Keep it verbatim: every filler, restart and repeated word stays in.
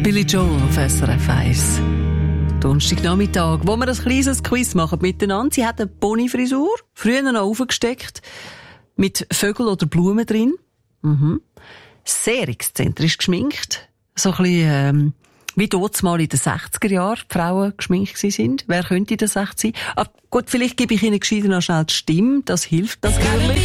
Billy Joel auf S R F eins. Donnerstagnachmittag, wo wir ein kleines Quiz machen miteinander. Sie hat eine Ponyfrisur, früher noch aufgesteckt, mit Vögeln oder Blumen drin. Mhm. Sehr exzentrisch geschminkt. So ein bisschen, ähm, wie dort mal in den sechziger Jahren die Frauen geschminkt sind. Wer könnte das echt sein? Aber gut, vielleicht gebe ich Ihnen gescheiter noch schnell die Stimme. Das hilft das natürlich.